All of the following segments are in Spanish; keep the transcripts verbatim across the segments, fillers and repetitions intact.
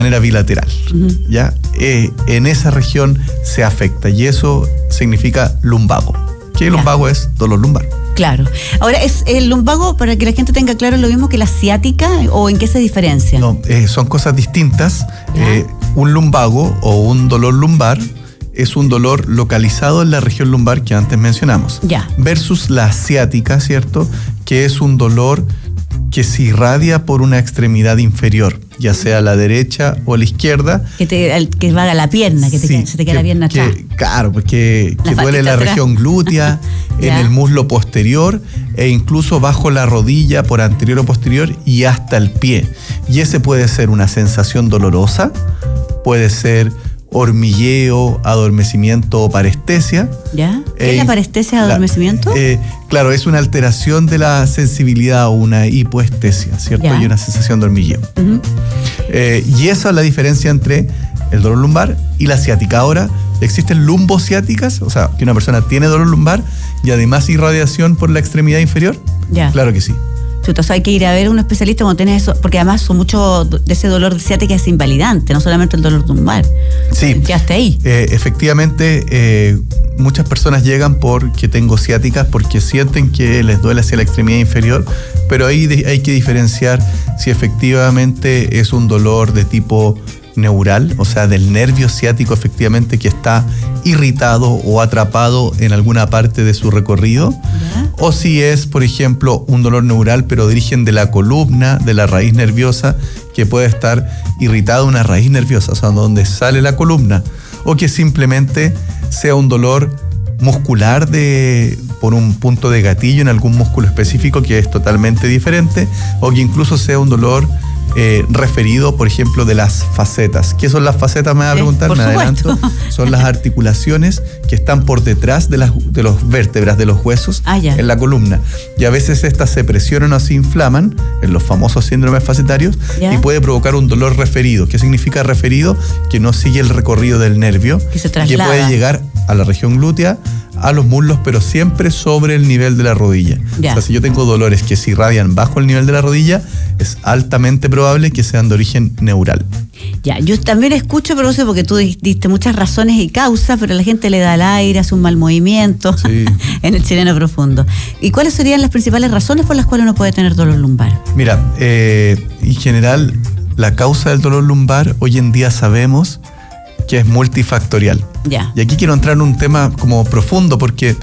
manera bilateral, uh-huh. ¿ya? Eh, en esa región se afecta y eso significa lumbago. ¿Qué ya. lumbago es? Dolor lumbar. Claro. Ahora, ¿es el lumbago, para que la gente tenga claro, lo mismo que la ciática o en qué se diferencia? No, eh, son cosas distintas. Eh, un lumbago o un dolor lumbar es un dolor localizado en la región lumbar que antes mencionamos. Ya. Versus la ciática, ¿cierto? Que es un dolor que se irradia por una extremidad inferior, ya sea la derecha o la izquierda. Que te que va a la pierna, que te, sí, se te queda que, la pierna atrás. Claro, porque que duele en la atrás. región glútea, en el muslo posterior e incluso bajo la rodilla, por anterior o posterior y hasta el pie. Y ese puede ser una sensación dolorosa, puede ser hormigueo, adormecimiento o parestesia. ¿Ya? ¿Qué eh, es la parestesia de adormecimiento? La, eh, claro, es una alteración de la sensibilidad o una hipoestesia, ¿cierto? ¿Ya? Y una sensación de hormigueo. Uh-huh. eh, y esa es la diferencia entre el dolor lumbar y la ciática. Ahora, ¿existen lumbociáticas? O sea, que una persona tiene dolor lumbar y además irradiación por la extremidad inferior. ¿Ya? Claro que sí. Chuta, o sea, hay que ir a ver a un especialista cuando tienes eso, porque además son mucho de ese dolor de ciática es invalidante, no solamente el dolor lumbar. Sí. Ya está ahí. Eh, efectivamente, eh, muchas personas llegan porque tengo ciáticas, porque sienten que les duele hacia la extremidad inferior, pero ahí de, hay que diferenciar si efectivamente es un dolor de tipo neural, o sea, del nervio ciático efectivamente que está irritado o atrapado en alguna parte de su recorrido, ¿ya? O si es, por ejemplo, un dolor neural pero de origen de la columna, de la raíz nerviosa, que puede estar irritada una raíz nerviosa, o sea, donde sale la columna, o que simplemente sea un dolor muscular de, por un punto de gatillo en algún músculo específico que es totalmente diferente, o que incluso sea un dolor Eh, referido, por ejemplo, de las facetas. ¿Qué son las facetas? Me va a preguntar, eh, me adelanto. Son las articulaciones que están por detrás de las de los vértebras, de los huesos, ah, en la columna. Y a veces estas se presionan o se inflaman en los famosos síndromes facetarios, ¿ya? Y puede provocar un dolor referido. ¿Qué significa referido? Que no sigue el recorrido del nervio, que se que puede llegar a la región glútea, a los muslos, pero siempre sobre el nivel de la rodilla. Ya. O sea, si yo tengo dolores que se irradian bajo el nivel de la rodilla, es altamente probable que sean de origen neural. Ya, yo también escucho, pero no sé, porque tú diste muchas razones y causas, pero la gente le da al aire, hace un mal movimiento, sí. En el chileno profundo. ¿Y cuáles serían las principales razones por las cuales uno puede tener dolor lumbar? Mira, eh, en general, la causa del dolor lumbar hoy en día sabemos que es multifactorial. Ya. Y aquí quiero entrar en un tema como profundo, porque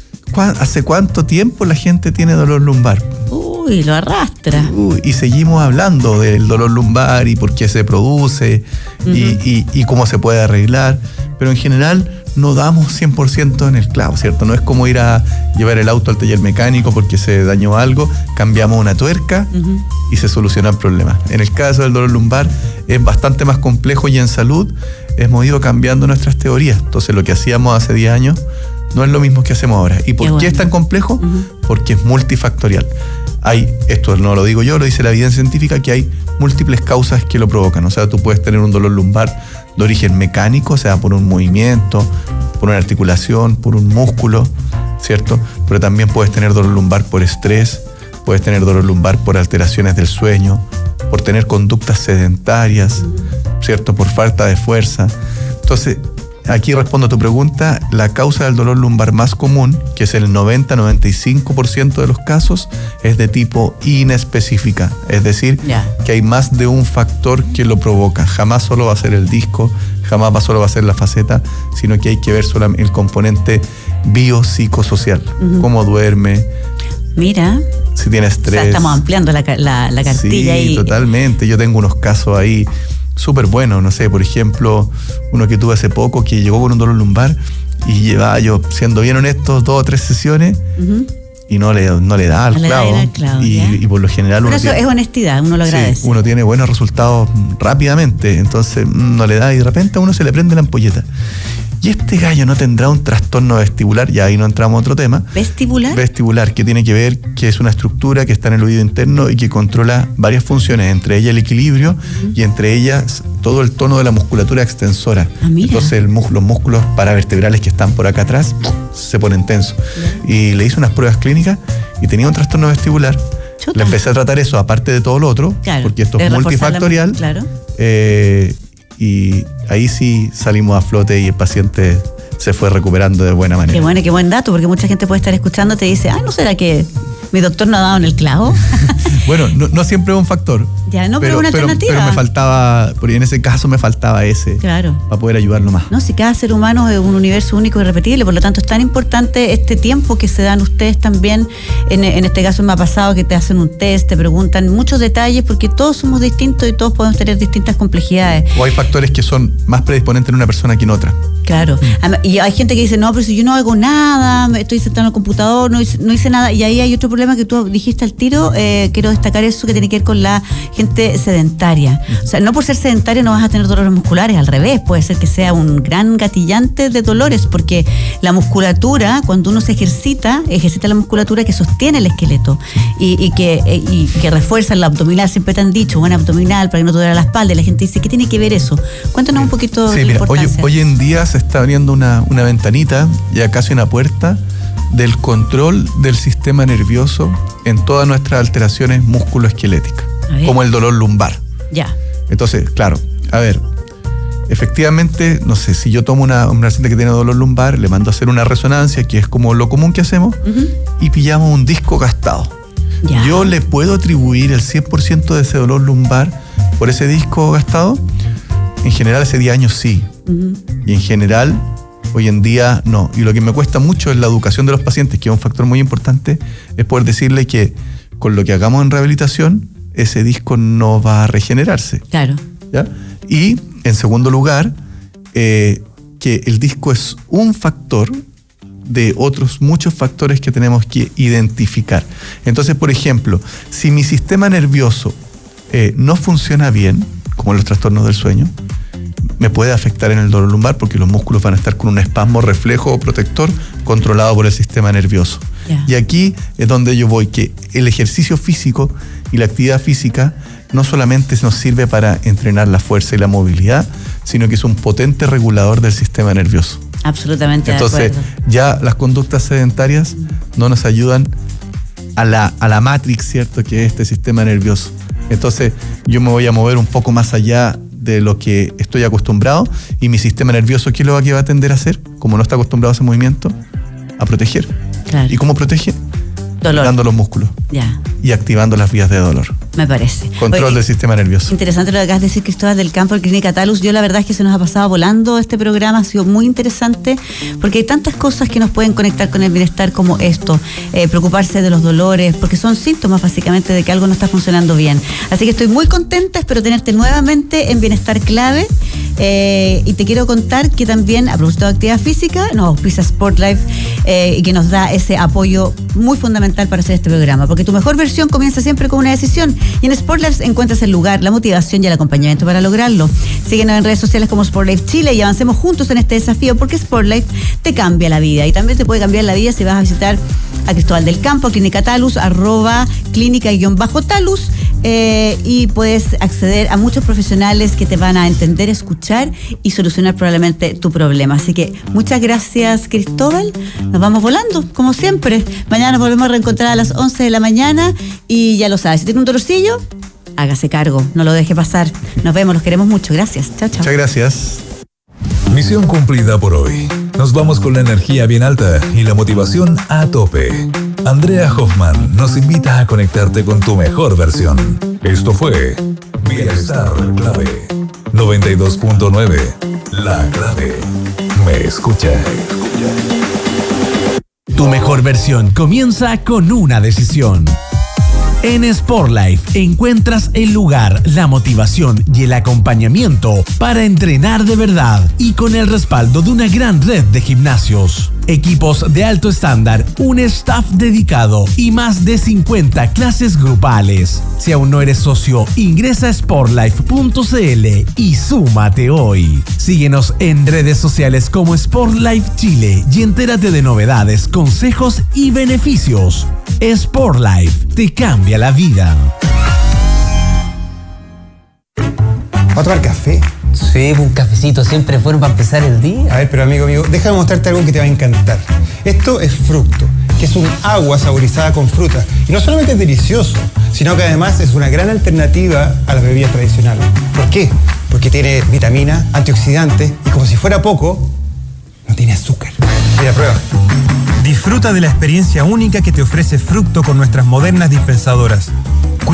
¿hace cuánto tiempo la gente tiene dolor lumbar? Uy, lo arrastra. Uy, y seguimos hablando del dolor lumbar y por qué se produce, uh-huh. y, y, y cómo se puede arreglar, pero en general no damos cien por ciento en el clavo, ¿cierto? No es como ir a llevar el auto al taller mecánico porque se dañó algo, cambiamos una tuerca, uh-huh. y se soluciona el problema. En el caso del dolor lumbar es bastante más complejo y en salud hemos ido cambiando nuestras teorías. Entonces lo que hacíamos hace diez años no es lo mismo que hacemos ahora. ¿Y por qué, qué bueno. es tan complejo? Uh-huh. Porque es multifactorial. Hay, esto no lo digo yo, lo dice la evidencia científica, que hay múltiples causas que lo provocan. O sea, tú puedes tener un dolor lumbar de origen mecánico, o sea, por un movimiento, por una articulación, por un músculo, ¿cierto? Pero también puedes tener dolor lumbar por estrés, puedes tener dolor lumbar por alteraciones del sueño, por tener conductas sedentarias, ¿cierto? Por falta de fuerza. Entonces, aquí respondo a tu pregunta. La causa del dolor lumbar más común, que es el noventa a noventa y cinco por ciento de los casos, es de tipo inespecífica. Es decir, yeah. que hay más de un factor que lo provoca. Jamás solo va a ser el disco, jamás va solo va a ser la faceta, sino que hay que ver solo el componente biopsicosocial. Uh-huh. Cómo duerme. Mira. Si tiene estrés. O sea, estamos ampliando la, la, la cartilla. Sí, y... totalmente. Yo tengo unos casos ahí súper bueno, no sé, por ejemplo, uno que tuve hace poco que llegó con un dolor lumbar y llevaba, yo siendo bien honesto, dos o tres sesiones, uh-huh. y no le, no le da al no clavo, le da clavo y, y por lo general pero uno eso tiene, es honestidad, uno lo agradece. Sí, uno tiene buenos resultados rápidamente, entonces no le da y de repente a uno se le prende la ampolleta. Y este gallo no tendrá un trastorno vestibular, ya ahí no entramos a otro tema. ¿Vestibular? Vestibular, que tiene que ver que es una estructura que está en el oído interno y que controla varias funciones, entre ellas el equilibrio, uh-huh. y entre ellas todo el tono de la musculatura extensora. Ah, mira. Entonces el, los músculos paravertebrales que están por acá atrás se ponen tensos. Yeah. Y le hice unas pruebas clínicas y tenía un trastorno vestibular. Chuta. Le empecé a tratar eso, aparte de todo lo otro, claro, porque esto es multifactorial. La, claro. Eh, y ahí sí salimos a flote y el paciente se fue recuperando de buena manera. Qué bueno, qué buen dato, porque mucha gente puede estar escuchando y te dice, ah, ¿no será que mi doctor no ha dado en el clavo? Bueno, no, no siempre es un factor. Ya, no, pero, pero una pero, alternativa. Pero me faltaba, en ese caso me faltaba ese. Claro. Para poder ayudarlo más. No, si cada ser humano es un universo único y repetible, por lo tanto es tan importante este tiempo que se dan ustedes también. En, en este caso me ha pasado que te hacen un test, te preguntan muchos detalles, porque todos somos distintos y todos podemos tener distintas complejidades. O hay factores que son más predisponentes en una persona que en otra. Claro. Mm. Y hay gente que dice, no, pero si yo no hago nada, estoy sentado en el computador, no hice, no hice nada. Y ahí hay otro problema que tú dijiste al tiro, eh, quiero destacar eso que tiene que ver con la gente sedentaria. O sea, no por ser sedentario no vas a tener dolores musculares, al revés, puede ser que sea un gran gatillante de dolores, porque la musculatura, cuando uno se ejercita, ejercita la musculatura que sostiene el esqueleto y, y, que, y que refuerza el abdominal, siempre te han dicho, buen abdominal, para que no te duela la espalda, y la gente dice, ¿qué tiene que ver eso? Cuéntanos un poquito sí, de la mira, importancia. Hoy, hoy en día se está abriendo una, una ventanita, ya casi una puerta, del control del sistema nervioso en todas nuestras alteraciones musculoesqueléticas, como el dolor lumbar. Ya. Entonces, claro, a ver, efectivamente, no sé, si yo tomo una, una paciente que tiene dolor lumbar, le mando a hacer una resonancia, que es como lo común que hacemos, uh-huh. y pillamos un disco gastado. Ya. ¿Yo le puedo atribuir el cien por ciento de ese dolor lumbar por ese disco gastado? En general, hace diez años sí. Uh-huh. Y en general, hoy en día no. Y lo que me cuesta mucho es la educación de los pacientes, que es un factor muy importante, es poder decirle que con lo que hagamos en rehabilitación, ese disco no va a regenerarse. Claro. ¿Ya? Y, en segundo lugar, eh, que el disco es un factor de otros muchos factores que tenemos que identificar. Entonces, por ejemplo, si mi sistema nervioso eh, no funciona bien, como los trastornos del sueño, me puede afectar en el dolor lumbar porque los músculos van a estar con un espasmo reflejo o protector controlado por el sistema nervioso. Yeah. Y aquí es donde yo voy, que el ejercicio físico y la actividad física no solamente nos sirve para entrenar la fuerza y la movilidad, sino que es un potente regulador del sistema nervioso. Absolutamente. Entonces, de acuerdo. Ya las conductas sedentarias no nos ayudan a la, a la matrix, ¿cierto?, que es este sistema nervioso. Entonces, yo me voy a mover un poco más allá de lo que estoy acostumbrado, y mi sistema nervioso, ¿qué es lo que va a tender a hacer? Como no está acostumbrado a ese movimiento, a proteger. Claro. ¿Y cómo protege? Dolor. Dando los músculos. Ya. Y activando las vías de dolor. Me parece. Control Oye, del sistema nervioso. Interesante lo que acabas de decir, Cristóbal del Campo, de Clínica Talus. Yo la verdad es que se nos ha pasado volando este programa, ha sido muy interesante, porque hay tantas cosas que nos pueden conectar con el bienestar como esto, eh, preocuparse de los dolores, porque son síntomas básicamente de que algo no está funcionando bien. Así que estoy muy contenta, espero tenerte nuevamente en Bienestar Clave, eh, y te quiero contar que también, a propósito de actividad física, nos auspicia Sportlife, eh, y que nos da ese apoyo muy fundamental para hacer este programa, porque tu mejor versión comienza siempre con una decisión, y en Sportlife encuentras el lugar, la motivación y el acompañamiento para lograrlo. Síguenos en redes sociales como Sportlife Chile y avancemos juntos en este desafío, porque Sportlife te cambia la vida, y también te puede cambiar la vida si vas a visitar a Cristóbal del Campo, Clínica Talus, arroba clínica-talus, eh, y puedes acceder a muchos profesionales que te van a entender, escuchar y solucionar probablemente tu problema. Así que muchas gracias, Cristóbal. Nos vamos volando, como siempre. Mañana nos volvemos a reencontrar a las once de la mañana, y ya lo sabes, si tiene un dolorcillo, hágase cargo, no lo deje pasar. Nos vemos, los queremos mucho. Gracias. Chao, chao. Muchas gracias. Misión cumplida por hoy. Nos vamos con la energía bien alta y la motivación a tope. Andrea Hoffman nos invita a conectarte con tu mejor versión. Esto fue Bienestar Clave. noventa y dos punto nueve. La Clave. Me escucha. Tu mejor versión comienza con una decisión. En Sportlife encuentras el lugar, la motivación y el acompañamiento para entrenar de verdad, y con el respaldo de una gran red de gimnasios, equipos de alto estándar, un staff dedicado y más de cincuenta clases grupales. Si aún no eres socio, ingresa a sportlife punto c l y súmate hoy. Síguenos en redes sociales como Sportlife Chile y entérate de novedades, consejos y beneficios. Sportlife te cambia la vida. ¿Va a tomar café? Sí, un cafecito siempre es bueno para empezar el día. A ver, pero amigo, amigo, déjame mostrarte algo que te va a encantar. Esto es fructo. que es un agua saborizada con fruta. Y no solamente es delicioso, sino que además es una gran alternativa a las bebidas tradicionales. ¿Por qué? Porque tiene vitaminas, antioxidantes y, como si fuera poco, no tiene azúcar. Mira, prueba. Disfruta de la experiencia única que te ofrece Fructo con nuestras modernas dispensadoras.